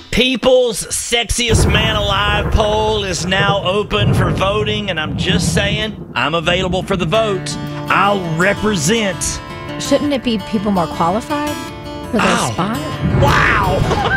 People's Sexiest Man Alive poll is now open for voting, and I'm just saying, I'm available for the vote. I'll represent. Shouldn't it be people more qualified for their spot? Wow!